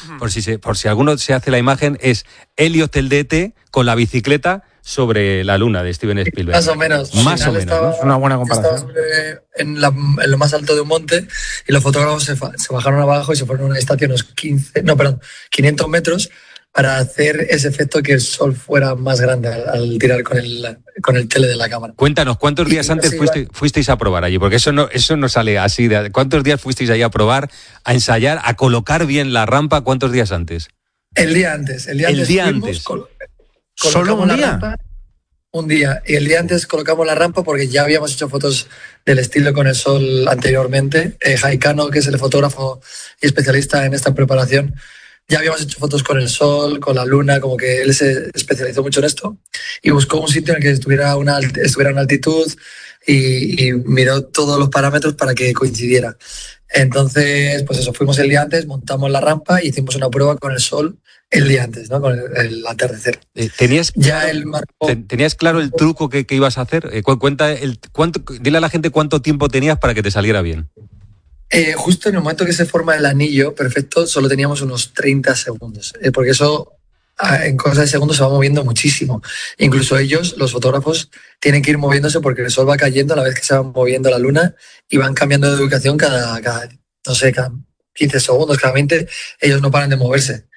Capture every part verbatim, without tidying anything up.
por si se, por si alguno se hace la imagen, es Elliot el D T con la bicicleta sobre la luna de Steven Spielberg. Más o menos. Más o menos, estaba, ¿no? Es una buena comparación. Estaba sobre, en, la, en lo más alto de un monte y los fotógrafos se, fa, se bajaron abajo y se fueron a una distancia de unos quince, no, perdón, quinientos metros para hacer ese efecto que el sol fuera más grande al, al tirar con el, con el tele de la cámara. Cuéntanos, ¿cuántos días y, antes sí, fuiste, fuisteis a probar allí? Porque eso no, eso no sale así. De, ¿cuántos días fuisteis allí a probar, a ensayar, a colocar bien la rampa? ¿Cuántos días antes? El día antes. El día el antes. Día fuimos, antes. Col- ¿Solo un día? Rampa, un día. Y el día antes colocamos la rampa porque ya habíamos hecho fotos del estilo con el sol anteriormente. Eh, Jaicano, que es el fotógrafo y especialista en esta preparación, ya habíamos hecho fotos con el sol, con la luna, como que él se especializó mucho en esto y buscó un sitio en el que estuviera una, estuviera en altitud y, y miró todos los parámetros para que coincidiera. Entonces, pues eso, fuimos el día antes, montamos la rampa y hicimos una prueba con el sol el día antes, ¿no? Con el, el atardecer. Eh, ¿Tenías, ya el marco... ¿Tenías claro el truco que, que ibas a hacer? Eh, cuenta el, cuánto, dile a la gente cuánto tiempo tenías para que te saliera bien. Eh, justo en el momento que se forma el anillo perfecto, solo teníamos unos treinta segundos, eh, porque eso en cosas de segundos se va moviendo muchísimo. Incluso ellos, los fotógrafos, tienen que ir moviéndose porque el sol va cayendo a la vez que se va moviendo la luna y van cambiando de ubicación cada, cada no sé, cada quince segundos, cada veinte, ellos no paran de moverse.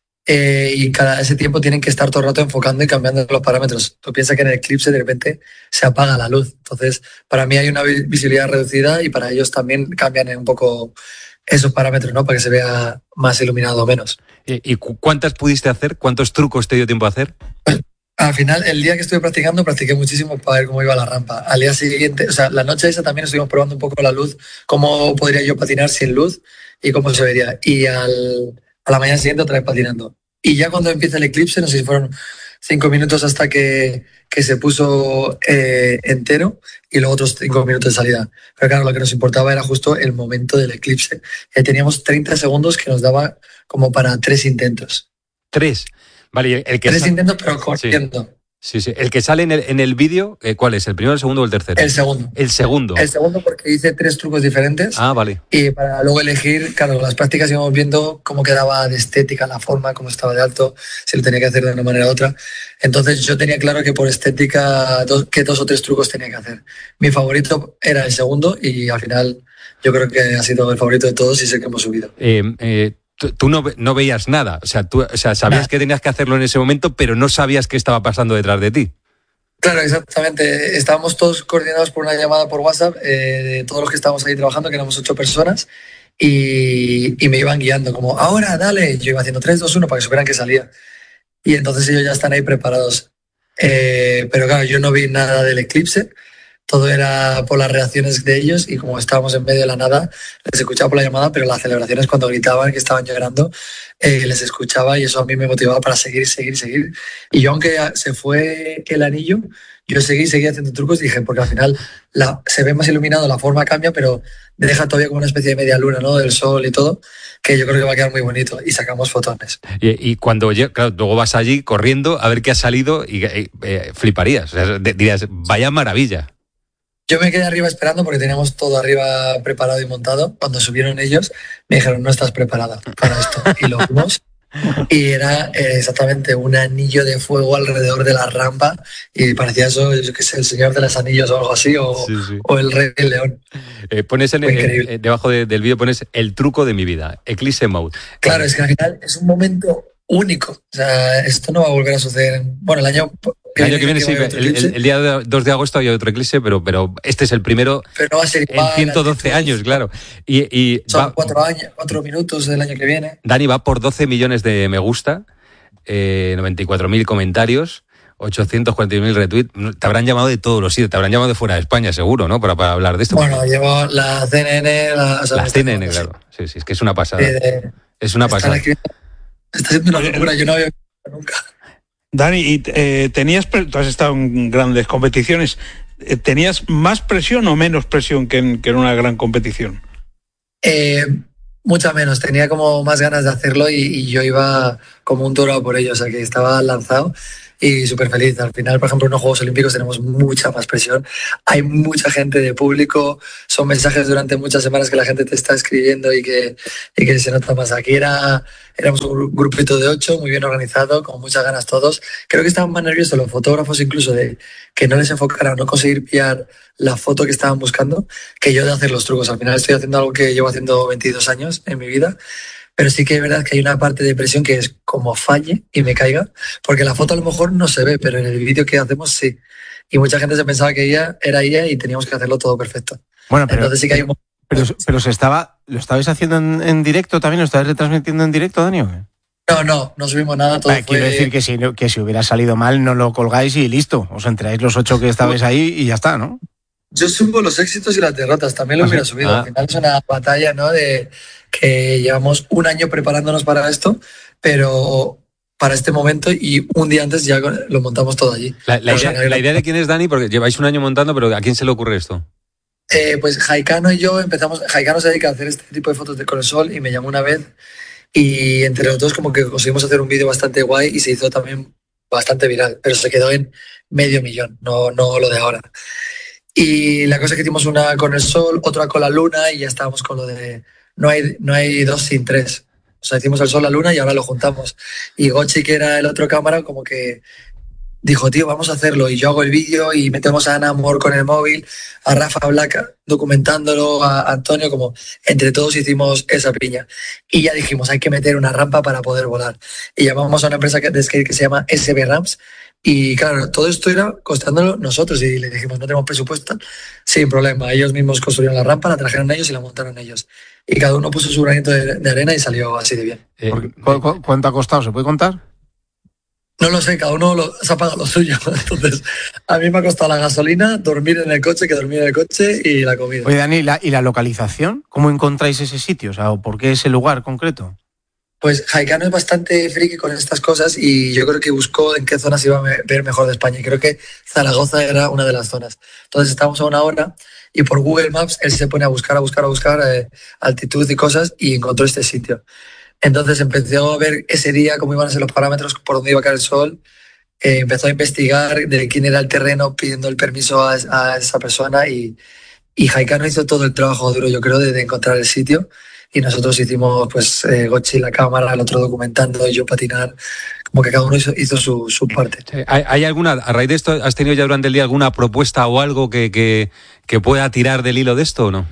Eh, y cada ese tiempo tienen que estar todo el rato enfocando y cambiando los parámetros. Tú piensas que en el eclipse de repente se apaga la luz. Entonces, para mí hay una visibilidad reducida y para ellos también cambian un poco esos parámetros, ¿no? Para que se vea más iluminado o menos. ¿Y cuántas pudiste hacer? ¿Cuántos trucos te dio tiempo a hacer? Pues, al final, el día que estuve practicando, practiqué muchísimo para ver cómo iba la rampa. Al día siguiente, o sea, la noche esa también estuvimos probando un poco la luz, cómo podría yo patinar sin luz y cómo se vería. Y al... a la mañana siguiente otra vez patinando. Y ya cuando empieza el eclipse, no sé si fueron cinco minutos hasta que, que se puso eh, entero y luego otros cinco minutos de salida. Pero claro, lo que nos importaba era justo el momento del eclipse. Eh, teníamos treinta segundos que nos daba como para tres intentos. ¿Tres? Vale, el que Tres sal... intentos, pero corriendo. Sí. Sí, sí. El que sale en el, en el vídeo, eh, ¿cuál es? ¿El primero, el segundo o el tercero? El segundo. El segundo. El segundo porque hice tres trucos diferentes. Ah, vale. Y para luego elegir, claro, las prácticas íbamos viendo cómo quedaba de estética la forma, cómo estaba de alto, si lo tenía que hacer de una manera u otra. Entonces yo tenía claro que por estética, dos, que dos o tres trucos tenía que hacer. Mi favorito era el segundo y al final yo creo que ha sido el favorito de todos y es el que hemos subido. Eh, eh... Tú no, no veías nada, o sea, tú o sea, sabías nada. que tenías que hacerlo en ese momento, pero no sabías qué estaba pasando detrás de ti. Claro, exactamente. Estábamos todos coordinados por una llamada por WhatsApp, eh, de todos los que estábamos ahí trabajando, que éramos ocho personas, y, y me iban guiando como, ahora, dale. Yo iba haciendo tres, dos, uno para que supieran que salía. Y entonces ellos ya están ahí preparados. Eh, pero claro, yo no vi nada del eclipse. Todo era por las reacciones de ellos y como estábamos en medio de la nada, les escuchaba por la llamada, pero las celebraciones cuando gritaban que estaban llorando, eh, les escuchaba y eso a mí me motivaba para seguir, seguir, seguir. Y yo, aunque se fue el anillo, yo seguí, seguí haciendo trucos y dije, porque al final la, se ve más iluminado, la forma cambia, pero deja todavía como una especie de media luna, ¿no? Del sol y todo, que yo creo que va a quedar muy bonito y sacamos fotones. Y, y cuando claro, luego vas allí corriendo a ver qué ha salido y eh, eh, fliparías, o sea, dirías, vaya maravilla. Yo me quedé arriba esperando porque teníamos todo arriba preparado y montado. Cuando subieron ellos, me dijeron, no estás preparada para esto. Y lo vimos. Y era eh, exactamente un anillo de fuego alrededor de la rampa. Y parecía eso, yo qué sé, el Señor de los Anillos o algo así, o, sí, sí. o el Rey León. Eh, pones en, en, en, debajo de, del vídeo pones el truco de mi vida, Eclipse Mode. Claro, es que al final es un momento único. O sea, esto no va a volver a suceder. En, bueno, el año... El año que viene, sí, el, el, el día dos de agosto hay otro eclipse, pero, pero este es el primero pero no va a ser igual, en ciento doce años, claro. Y, y son va, cuatro, años, cuatro minutos del año que viene. Dani va por doce millones de me gusta, eh, noventa y cuatro mil comentarios, ochocientos cuarenta y uno mil retweets. Te habrán llamado de todos los sitios, te habrán llamado de fuera de España, seguro, ¿no? Para, para hablar de esto. Bueno, llevo la C N N... La, o sea, la C N N, claro. Sí, sí, es que es una pasada. Sí, de, es una pasada. Está siendo una locura, yo no había visto nunca. Dani, y, eh, tenías, tú has estado en grandes competiciones, ¿tenías más presión o menos presión que en, que en una gran competición? Eh, mucha menos, tenía como más ganas de hacerlo y, y yo iba como un toro por ello, o sea que estaba lanzado y súper feliz. Al final, por ejemplo, en los Juegos Olímpicos tenemos mucha más presión. Hay mucha gente de público, son mensajes durante muchas semanas que la gente te está escribiendo y que, y que se nota más. Aquí era, éramos un grupito de ocho, muy bien organizado, con muchas ganas todos. Creo que estaban más nerviosos los fotógrafos incluso de que no les enfocara o no conseguir pillar la foto que estaban buscando, que yo de hacer los trucos. Al final estoy haciendo algo que llevo haciendo veintidós años en mi vida, pero sí que es verdad que hay una parte de presión que es como falle y me caiga, porque la foto a lo mejor no se ve, pero en el vídeo que hacemos sí. Y mucha gente se pensaba que ella era ella y teníamos que hacerlo todo perfecto. Bueno, pero, Entonces sí que hay un... pero, pero se estaba, ¿lo estabais haciendo en, en directo también? ¿Lo estabais retransmitiendo en directo, Dani? No, no, no subimos nada. Todo vale, fue... Quiero decir que si, que si hubiera salido mal no lo colgáis y listo. Os enteráis los ocho que estabais ahí y ya está, ¿no? Yo subo los éxitos y las derrotas, también lo hubiera subido. Ah. Al final es una batalla, ¿no? De que llevamos un año preparándonos para esto, pero para este momento y un día antes ya lo montamos todo allí. La, la, O sea, idea, la idea de quién es Dani, porque lleváis un año montando, pero ¿a quién se le ocurre esto? Eh, pues Jaicano y yo empezamos, Jaicano se dedica a hacer este tipo de fotos de con el sol y me llamó una vez y entre los dos como que conseguimos hacer un vídeo bastante guay y se hizo también bastante viral, pero se quedó en medio millón, no, no lo de ahora. Y la cosa es que hicimos una con el sol, otra con la luna y ya estábamos con lo de no hay, no hay dos sin tres. O sea, hicimos el sol, la luna y ahora lo juntamos. Y Gochi, que era el otro cámara, como que dijo, tío, vamos a hacerlo. Y yo hago el vídeo y metemos a Ana Amor con el móvil, a Rafa Black documentándolo, a Antonio, como entre todos hicimos esa piña. Y ya dijimos, hay que meter una rampa para poder volar. Y llamamos a una empresa de skate que se llama S B Ramps. Y claro, todo esto era costándolo nosotros y le dijimos, no tenemos presupuesto, sin problema. Ellos mismos construyeron la rampa, la trajeron ellos y la montaron ellos. Y cada uno puso su granito de, de arena y salió así de bien. Eh, Porque, ¿cu cu ¿Cuánto ha costado? ¿Se puede contar? No lo sé, cada uno lo, se ha pagado lo suyo. Entonces, a mí me ha costado la gasolina, dormir en el coche, que dormir en el coche y la comida. Oye, Dani, ¿la, ¿y la localización? ¿Cómo encontráis ese sitio? O sea, ¿por qué ese lugar concreto? Pues Jaicano es bastante friki con estas cosas y yo creo que buscó en qué zonas iba a ver mejor de España. Y creo que Zaragoza era una de las zonas. Entonces estábamos a una hora y por Google Maps él se pone a buscar, a buscar, a buscar eh, altitud y cosas y encontró este sitio. Entonces empezó a ver ese día cómo iban a ser los parámetros, por dónde iba a caer el sol. Eh, empezó a investigar de quién era el terreno, pidiendo el permiso a, a esa persona y, y Jaicano hizo todo el trabajo duro, yo creo, de, de encontrar el sitio. Y nosotros hicimos, pues, eh, Gochi la cámara, el otro documentando y yo patinar. Como que cada uno hizo, hizo su, su parte. ¿Hay, ¿Hay alguna, a raíz de esto, has tenido ya durante el día alguna propuesta o algo que, que, que pueda tirar del hilo de esto o no?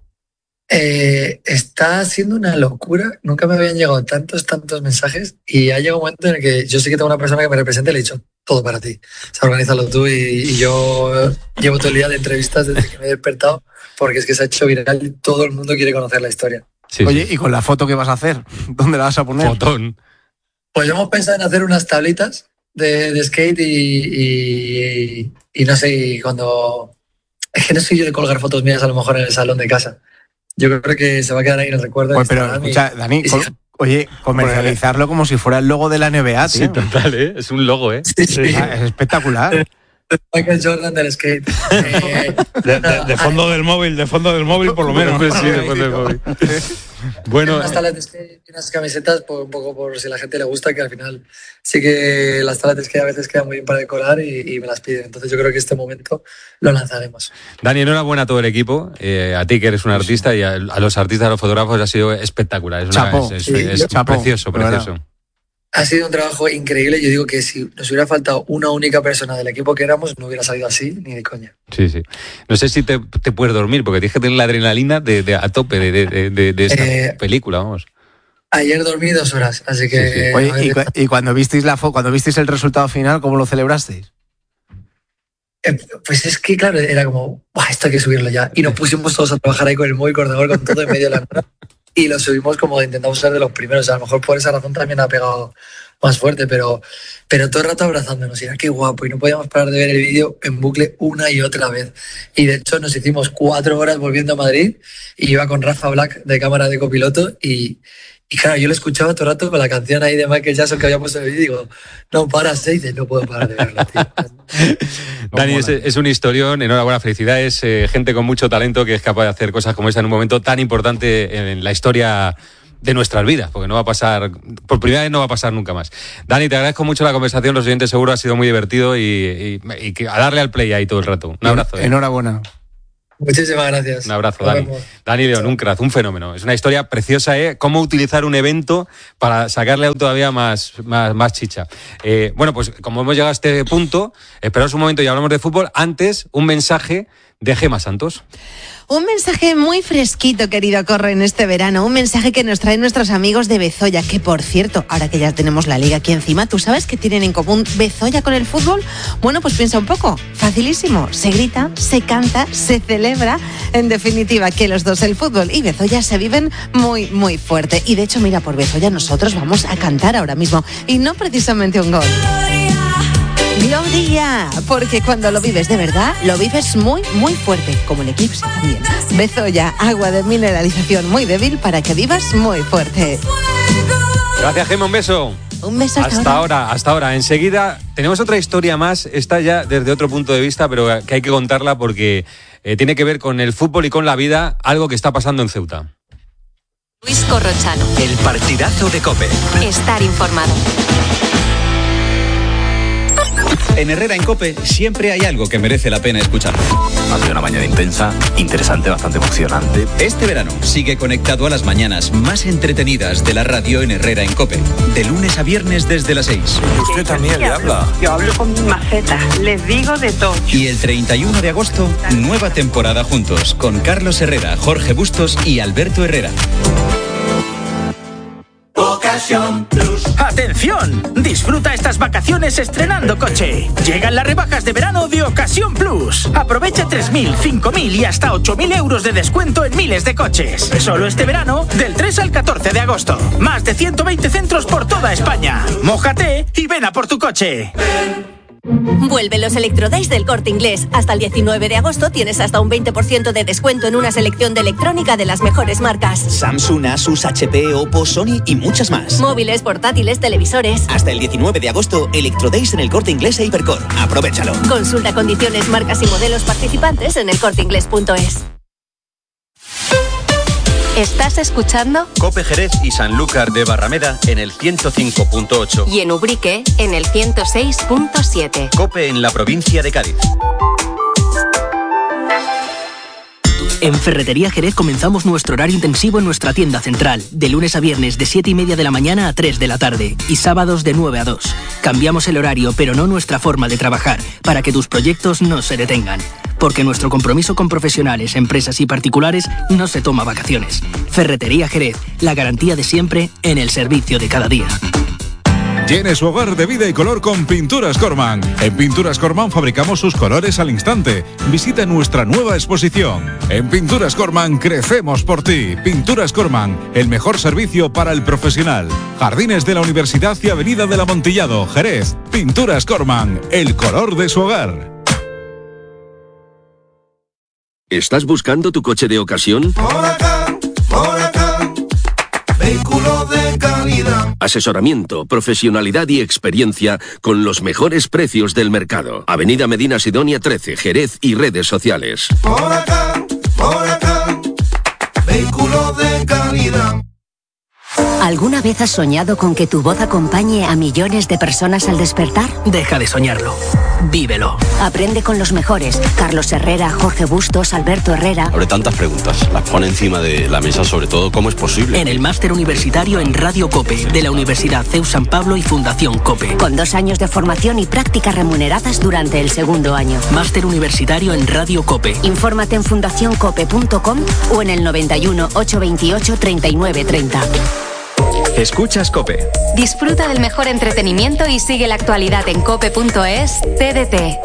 Eh, está siendo una locura. Nunca me habían llegado tantos, tantos mensajes y ha llegado un momento en el que yo sí que tengo una persona que me representa y le he dicho todo para ti. O sea, organízalo tú y, y yo llevo todo el día de entrevistas desde que me he despertado porque es que se ha hecho viral y todo el mundo quiere conocer la historia. Sí, Oye, sí. ¿y con la foto que vas a hacer? ¿Dónde la vas a poner? Fotón. Pues hemos pensado en hacer unas tablitas de, de skate y, y, y no sé, y cuando... Es que no soy yo de colgar fotos mías a lo mejor en el salón de casa. Yo creo que se va a quedar ahí en el recuerdo. Pues, pero escucha, y, Dani, y si... oye, comercializarlo como si fuera el logo de la N B A, tío. Sí, total, ¿eh? Es un logo, ¿eh? Sí, sí. Es espectacular. Michael Jordan del skate. Eh, de, de, de fondo del móvil, de fondo del móvil por lo menos. Pues sí, de fondo del móvil. Bueno, unas talas de skate y unas camisetas, por, un poco por si a la gente le gusta, que al final sí que las talas de skate a veces quedan muy bien para decorar y, y me las piden. Entonces yo creo que este momento lo lanzaremos. Dani, enhorabuena a todo el equipo, eh, a ti que eres un artista y a, a los artistas, a los fotógrafos, ha sido espectacular. Es, una, Chapo. es, es, Sí, es, es chapo. precioso, precioso. Bueno. Ha sido un trabajo increíble. Yo digo que si nos hubiera faltado una única persona del equipo que éramos, no hubiera salido así ni de coña. Sí, sí. No sé si te, te puedes dormir, porque tienes que tener la adrenalina de, de, a tope de, de, de, de esta Eh, película, vamos. Ayer dormí dos horas, así que... Sí, sí. Oye, a y, ver, y cuando visteis la fo cuando visteis el resultado final, ¿cómo lo celebrasteis? eh, pues es que, claro, era como, "Buah, esto hay que subirlo ya". Y nos pusimos todos a trabajar ahí con el móvil, con ordenador, con todo en medio de la nada. Y lo subimos como intentamos ser de los primeros. A lo mejor por esa razón también ha pegado más fuerte, pero, pero todo el rato abrazándonos. Y era qué guapo. Y no podíamos parar de ver el vídeo en bucle una y otra vez. Y de hecho nos hicimos cuatro horas volviendo a Madrid y iba con Rafa Black de cámara de copiloto y... Y claro, yo lo escuchaba todo el rato con la canción ahí de Michael Jackson que había puesto en el vídeo y digo, no paras, y dice, no puedo parar de verlo, tío. Dani, es, es un historión, enhorabuena, felicidades, eh, gente con mucho talento que es capaz de hacer cosas como esta en un momento tan importante en la historia de nuestras vidas, porque no va a pasar, por primera vez no va a pasar nunca más. Dani, te agradezco mucho la conversación, los oyentes seguro ha sido muy divertido y, y, y que a darle al play ahí todo el rato. Un abrazo. ¿eh? Enhorabuena. Muchísimas gracias. Un abrazo, Dani. Dani León, un crack, un fenómeno. Es una historia preciosa, ¿eh? Cómo utilizar un evento para sacarle aún todavía más, más, más chicha. Eh, bueno, pues como hemos llegado a este punto, esperaos un momento y hablamos de fútbol. Antes, un mensaje de Gemma Santos. Un mensaje muy fresquito, querido Corro, en este verano. Un mensaje que nos traen nuestros amigos de Bezoya, que por cierto, ahora que ya tenemos la liga aquí encima, ¿tú sabes qué tienen en común Bezoya con el fútbol? Bueno, pues piensa un poco. Facilísimo. Se grita, se canta, se celebra. En definitiva, que los dos, el fútbol y Bezoya, se viven muy, muy fuerte. Y de hecho, mira, por Bezoya nosotros vamos a cantar ahora mismo. Y no precisamente un gol. Gloria, porque cuando lo vives de verdad, lo vives muy, muy fuerte, como el Eclipse también. Bezoya, agua de mineralización muy débil para que vivas muy fuerte. Gracias, Gemma, un beso. Un beso hasta, hasta ahora. ahora. Hasta ahora. Enseguida tenemos otra historia más, esta ya desde otro punto de vista, pero que hay que contarla porque eh, tiene que ver con el fútbol y con la vida, algo que está pasando en Ceuta. Luis Corrochano. El partidazo de COPE. Estar informado. En Herrera en COPE siempre hay algo que merece la pena escuchar. Ha sido una mañana intensa, interesante, bastante emocionante. Este verano sigue conectado a las mañanas más entretenidas de la radio en Herrera en COPE. De lunes a viernes desde las seis. Usted también le habla. Yo hablo con mi maceta, les digo de todo. Y el treinta y uno de agosto, nueva temporada juntos con Carlos Herrera, Jorge Bustos y Alberto Herrera. Ocasión Plus. ¡Atención! Disfruta estas vacaciones estrenando coche. Llegan las rebajas de verano de Ocasión Plus. Aprovecha tres mil, cinco mil y hasta ocho mil euros de descuento en miles de coches. Solo este verano, del tres al catorce de agosto. Más de ciento veinte centros por toda España. Mójate y ven a por tu coche. Vuelven los Electrodays del Corte Inglés. Hasta el diecinueve de agosto tienes hasta un veinte por ciento de descuento en una selección de electrónica de las mejores marcas. Samsung, Asus, H P, Oppo, Sony y muchas más. Móviles, portátiles, televisores. Hasta el diecinueve de agosto, Electrodays en el Corte Inglés e Hipercor. Aprovechalo. Consulta condiciones, marcas y modelos participantes en el corte inglés punto es. ¿Estás escuchando? COPE Jerez y Sanlúcar de Barrameda en el ciento cinco punto ocho. Y en Ubrique en el ciento seis punto siete. COPE en la provincia de Cádiz. En Ferretería Jerez comenzamos nuestro horario intensivo en nuestra tienda central, de lunes a viernes de siete y media de la mañana a tres de la tarde y sábados de nueve a dos. Cambiamos el horario, pero no nuestra forma de trabajar, para que tus proyectos no se detengan. Porque nuestro compromiso con profesionales, empresas y particulares no se toma vacaciones. Ferretería Jerez, la garantía de siempre en el servicio de cada día. Llene su hogar de vida y color con Pinturas Corman. En Pinturas Corman fabricamos sus colores al instante. Visita nuestra nueva exposición. En Pinturas Corman crecemos por ti. Pinturas Corman, el mejor servicio para el profesional. Jardines de la Universidad y Avenida del Amontillado, Jerez. Pinturas Corman, el color de su hogar. ¿Estás buscando tu coche de ocasión? Huracán, Huracán, vehículo de calidad. Asesoramiento, profesionalidad y experiencia con los mejores precios del mercado. Avenida Medina Sidonia trece, Jerez y redes sociales. Huracán, Huracán, vehículo de calidad. ¿Alguna vez has soñado con que tu voz acompañe a millones de personas al despertar? Deja de soñarlo. Vívelo. Aprende con los mejores. Carlos Herrera, Jorge Bustos, Alberto Herrera. Abre tantas preguntas. Las pone encima de la mesa, sobre todo, ¿cómo es posible? En el máster universitario en Radio COPE de la Universidad C E U San Pablo y Fundación COPE. Con dos años de formación y prácticas remuneradas durante el segundo año. Máster universitario en Radio COPE. Infórmate en fundación cope punto com o en el noventa y uno, ochocientos veintiocho, treinta y nueve treinta. Escuchas COPE. Disfruta del mejor entretenimiento y sigue la actualidad en cope punto es. T D T,